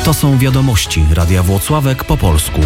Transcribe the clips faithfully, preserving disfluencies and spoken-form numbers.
To są wiadomości Radia Włocławek po polsku.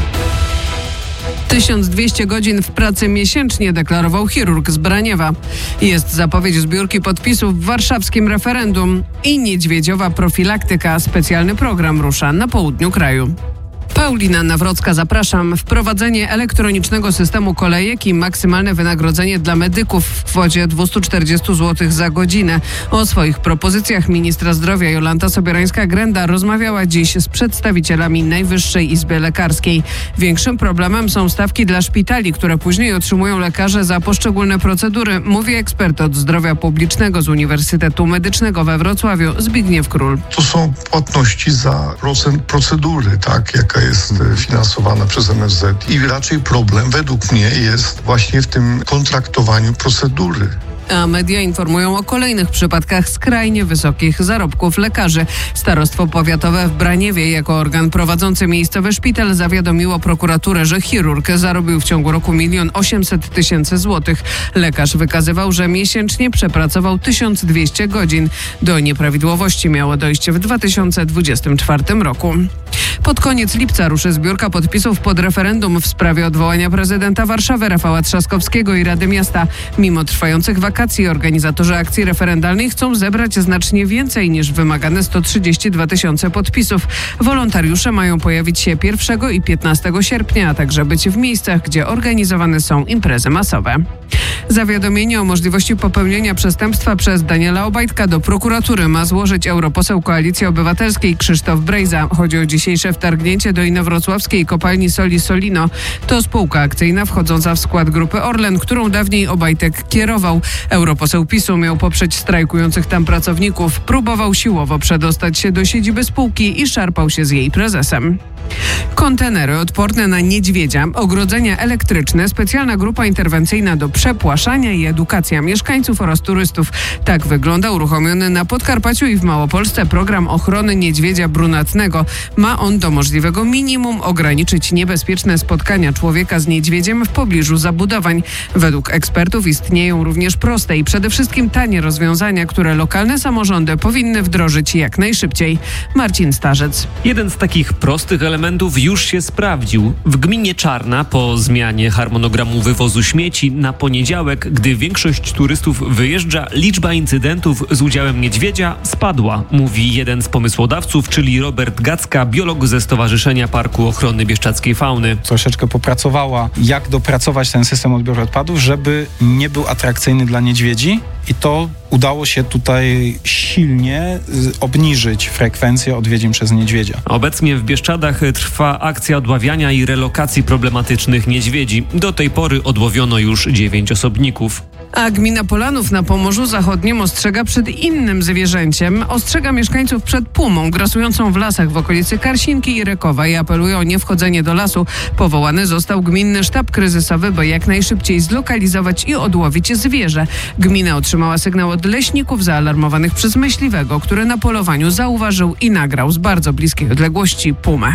tysiąc dwieście godzin w pracy miesięcznie deklarował chirurg z Braniewa. Jest zapowiedź zbiórki podpisów w warszawskim referendum i niedźwiedziowa profilaktyka. Specjalny program rusza na południu kraju. Paulina Nawrocka, zapraszam. Wprowadzenie elektronicznego systemu kolejek i maksymalne wynagrodzenie dla medyków w kwocie dwieście czterdzieści złotych za godzinę. O swoich propozycjach ministra zdrowia Jolanta Sobierańska-Grenda rozmawiała dziś z przedstawicielami Najwyższej Izby Lekarskiej. Większym problemem są stawki dla szpitali, które później otrzymują lekarze za poszczególne procedury, mówi ekspert od zdrowia publicznego z Uniwersytetu Medycznego we Wrocławiu Zbigniew Król. To są płatności za procent procedury, tak, jaka jest finansowana przez M S Z i raczej problem według mnie jest właśnie w tym kontraktowaniu procedury. A media informują o kolejnych przypadkach skrajnie wysokich zarobków lekarzy. Starostwo Powiatowe w Braniewie jako organ prowadzący miejscowy szpital zawiadomiło prokuraturę, że chirurg zarobił w ciągu roku milion osiemset tysięcy złotych. Lekarz wykazywał, że miesięcznie przepracował tysiąc dwieście godzin. Do nieprawidłowości miało dojść w dwa tysiące dwudziestym czwartym roku. Pod koniec lipca ruszy zbiórka podpisów pod referendum w sprawie odwołania prezydenta Warszawy Rafała Trzaskowskiego i Rady Miasta. Mimo trwających wakacji organizatorzy akcji referendalnej chcą zebrać znacznie więcej niż wymagane sto trzydzieści dwa tysiące podpisów. Wolontariusze mają pojawić się pierwszego i piętnastego sierpnia, a także być w miejscach, gdzie organizowane są imprezy masowe. Zawiadomienie o możliwości popełnienia przestępstwa przez Daniela Obajtka do prokuratury ma złożyć europoseł Koalicji Obywatelskiej Krzysztof Brejza. Chodzi o dzisiejsze wtargnięcie do inowrocławskiej kopalni soli Solino. To spółka akcyjna wchodząca w skład grupy Orlen, którą dawniej Obajtek kierował. Europoseł PiSu miał poprzeć strajkujących tam pracowników. Próbował siłowo przedostać się do siedziby spółki i szarpał się z jej prezesem. Kontenery odporne na niedźwiedzia, ogrodzenia elektryczne, specjalna grupa interwencyjna do przepłaszania i edukacja mieszkańców oraz turystów. Tak wygląda uruchomiony na Podkarpaciu i w Małopolsce program ochrony niedźwiedzia brunatnego. Ma on do możliwego minimum ograniczyć niebezpieczne spotkania człowieka z niedźwiedziem w pobliżu zabudowań. Według ekspertów istnieją również proste i przede wszystkim tanie rozwiązania, które lokalne samorządy powinny wdrożyć jak najszybciej. Marcin Starzec. Jeden z takich prostych elementów już się sprawdził. W gminie Czarna po zmianie harmonogramu wywozu śmieci na poniedziałek, gdy większość turystów wyjeżdża, liczba incydentów z udziałem niedźwiedzia spadła, mówi jeden z pomysłodawców, czyli Robert Gacka, biolog ze Stowarzyszenia Parku Ochrony Bieszczadzkiej Fauny. Troszeczkę popracowała, jak dopracować ten system odbioru odpadów, żeby nie był atrakcyjny dla niedźwiedzi i to udało się tutaj silnie obniżyć frekwencję odwiedzin przez niedźwiedzia. Obecnie w Bieszczadach trwa akcja odławiania i relokacji problematycznych niedźwiedzi. Do tej pory odłowiono już dziewięć osobników. A gmina Polanów na Pomorzu Zachodnim ostrzega przed innym zwierzęciem. Ostrzega mieszkańców przed pumą grasującą w lasach w okolicy Karsinki i Rekowa i apeluje o niewchodzenie do lasu. Powołany został gminny sztab kryzysowy, by jak najszybciej zlokalizować i odłowić zwierzę. Gmina otrzymała sygnał od leśników zaalarmowanych przez myśliwego, który na polowaniu zauważył i nagrał z bardzo bliskiej odległości pumę.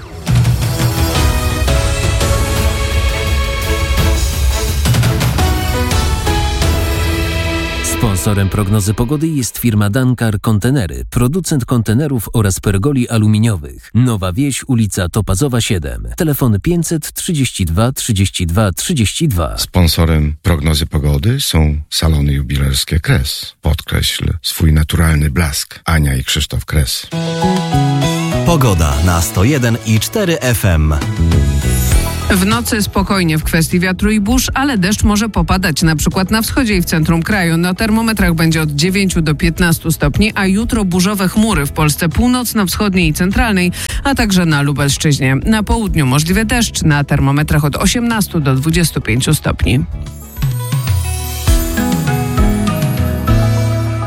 Sponsorem prognozy pogody jest firma Dankar Kontenery, producent kontenerów oraz pergoli aluminiowych. Nowa Wieś, ulica Topazowa siedem. Telefon pięćset trzydzieści dwa trzydzieści dwa trzydzieści dwa. Sponsorem prognozy pogody są salony jubilerskie Kres. Podkreśl swój naturalny blask. Ania i Krzysztof Kres. Pogoda na sto jeden i cztery F M. W nocy spokojnie w kwestii wiatru i burz, ale deszcz może popadać na przykład na wschodzie i w centrum kraju. Na termometrach będzie od dziewięciu do piętnastu stopni, a jutro burzowe chmury w Polsce północno-wschodniej i centralnej, a także na Lubelszczyźnie. Na południu możliwy deszcz, na termometrach od osiemnastu do dwudziestu pięciu stopni.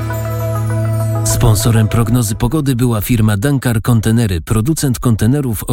Sponsorem prognozy pogody była firma Dankar Kontenery, producent kontenerów